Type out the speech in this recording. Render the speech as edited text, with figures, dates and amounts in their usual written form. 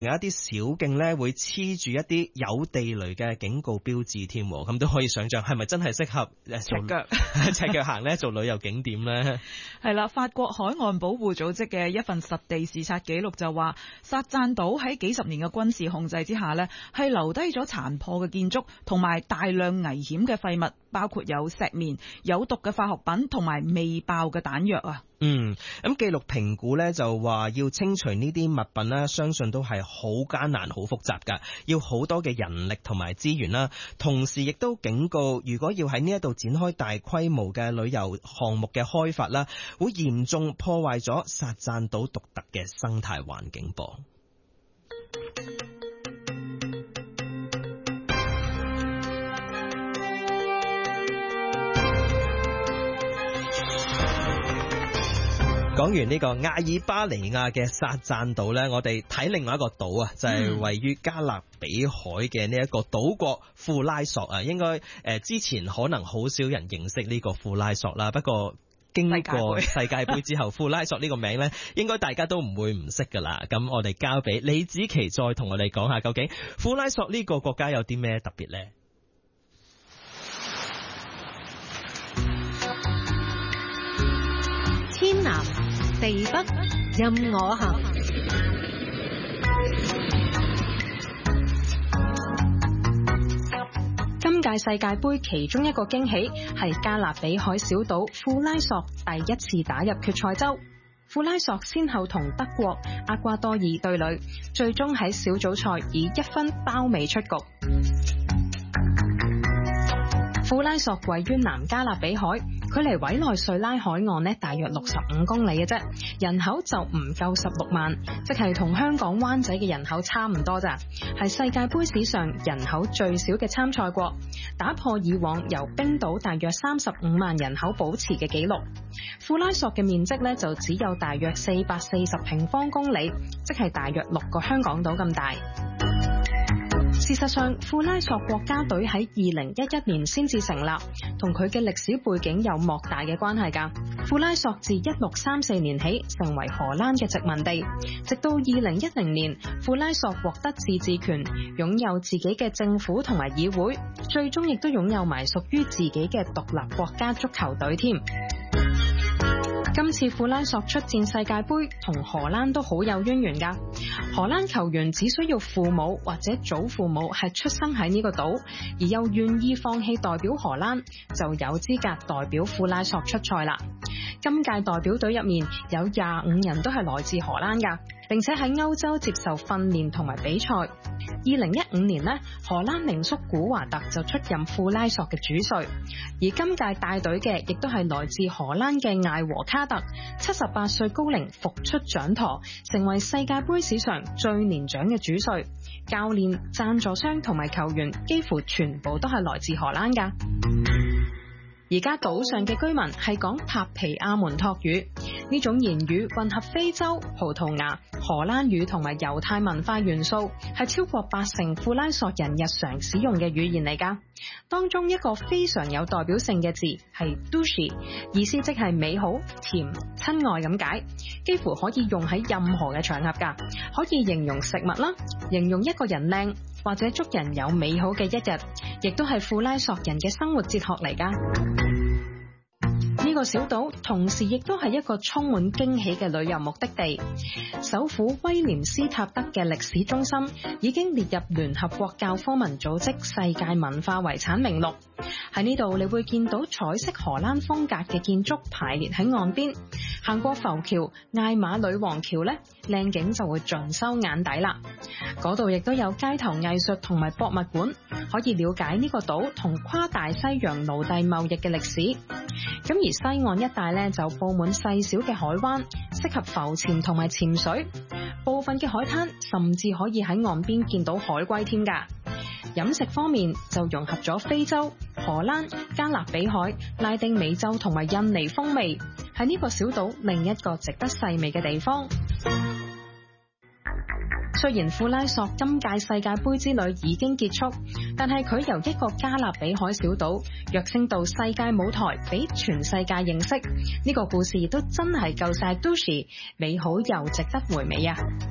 有一啲小徑咧會黐住一啲有地雷嘅警告標誌添，咁都可以想象係咪真係適合赤腳行咧做旅遊景點咧？ 係啦，法國海岸保護組織嘅一份實地視察記錄就話，薩贊島喺幾十年嘅軍事控制之下呢，係留低咗殘破嘅建築同埋大量危險嘅廢物，包括有石棉、有毒嘅化學品同埋未爆嘅彈藥啊。 咁記錄評估咧就話要清除呢啲物品咧，相信都係好艱難、好複雜噶，要好多嘅人力同埋資源啦。同時亦都警告，如果要喺呢一度展開大規模嘅旅遊項目嘅開發啦，會嚴重破壞咗薩贊島獨特嘅生態環境噃。講完呢個阿爾巴尼亞嘅薩贊島呢，我哋睇另外一個島啊，就係位於加勒比海嘅呢一個島國庫拉索啊。應該之前可能好少人認識呢個庫拉索啦，不過經過世界盃之後，庫拉索呢個名呢，應該大家都唔會唔識噶啦。咁我哋交俾李子琪再同我哋講下，究竟庫拉索呢個國家有啲咩特別呢？ 天南地北任我行。今屆世界盃其中一個驚喜係加勒比海小島庫拉索第一次打入決賽周。庫拉索先後同德國、厄瓜多爾對壘，最終喺小組賽以1分包尾出局。庫拉索位於南加勒比海，距離委內瑞拉海岸呢大約65公里嘅啫，人口就唔夠16萬，即係同香港灣仔嘅人口差唔多咋，係世界盃史上人口最少嘅參賽國，打破以往由冰島大約35萬人口保持嘅紀錄。庫拉索嘅面積呢就只有大約440平方公里，即係大約6個香港島咁大。事實上，庫拉索國家隊喺2011年先至成立，同佢嘅歷史背景有莫大嘅關係㗎。庫拉索自1634年起成為荷蘭嘅殖民地，直到2010年，庫拉索獲得自治權，擁有自己嘅政府同埋議會，最終亦都擁有埋屬於自己嘅獨立國家足球隊添。今次庫拉索出戰世界盃同荷蘭都好有淵源㗎。荷蘭球員只需要父母或者祖父母係出生喺呢個島，而又願意放棄代表荷蘭，就有資格代表庫拉索出賽啦。今屆代表隊入面有25人都係來自荷蘭㗎，並且喺歐洲接受訓練同埋比賽。2015年呢，荷蘭名宿古華特就出任庫拉索嘅主帥，而今屆帶隊嘅亦都係來自荷蘭嘅艾和卡特，78歲高齡復出掌舵，成為世界盃史上最年長嘅主帥。教練、贊助商同埋球員幾乎全部都係來自荷蘭㗎。而家島上嘅居民係講帕皮亞門托語，呢種言語混合非洲、葡萄牙、荷蘭語同埋猶太文化元素，係超過80%庫拉索人日常使用嘅語言嚟㗎。當中一個非常有代表性嘅字係 douche， 意思即係美好、甜、親愛咁解，幾乎可以用喺任何嘅場合㗎，可以形容食物啦，形容一個人靚，或者祝人有美好嘅一日，亦都係庫拉索人嘅生活哲學嚟㗎。呢個小島同時亦都係一個充滿驚喜嘅旅遊目的地。首府威廉斯塔德嘅歷史中心已經列入聯合國教科文組織世界文化遺產名錄。喺呢度你會見到彩色荷蘭風格嘅建築排列喺岸邊，行過浮橋艾瑪女王橋呢，靚景就會盡收眼底啦。嗰度亦都有街頭藝術同埋博物館，可以了解呢個島同跨大西洋奴隸貿易嘅歷史。咁而西岸一帶呢，就佈滿細小嘅海灣，適合浮潛同埋潛水。部分嘅海灘甚至可以喺岸邊見到海龜添㗎。飲食方面就融合咗非洲、荷蘭、加勒比海、拉丁美洲同埋印尼風味，係呢個小島另一個值得細味嘅地方。雖然庫拉索今屆世界盃之旅已經結束，但係佢由一個加勒比海小島躍升到世界舞台，俾全世界認識，呢個故事都真係夠晒 douche， 美好又值得回味啊！